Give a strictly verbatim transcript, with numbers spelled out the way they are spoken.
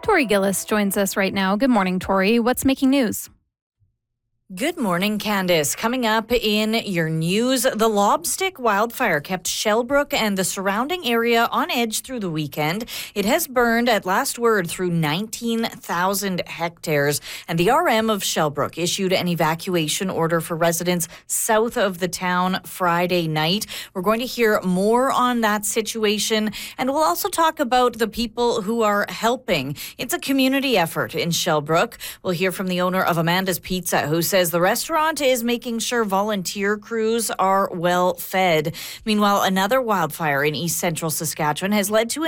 Tori Gillis joins us right now. Good morning, Tori. What's making news? Good morning, Candice. Coming up in your news, the Lobstick wildfire kept Shellbrook and the surrounding area on edge through the weekend. It has burned, at last word, through nineteen thousand hectares. And the R M of Shellbrook issued an evacuation order for residents south of the town Friday night. We're going to hear more on that situation, and we'll also talk about the people who are helping. It's a community effort in Shellbrook. We'll hear from the owner of Amanda's Pizza, who says the restaurant is making sure volunteer crews are well fed. Meanwhile, another wildfire in east central Saskatchewan has led to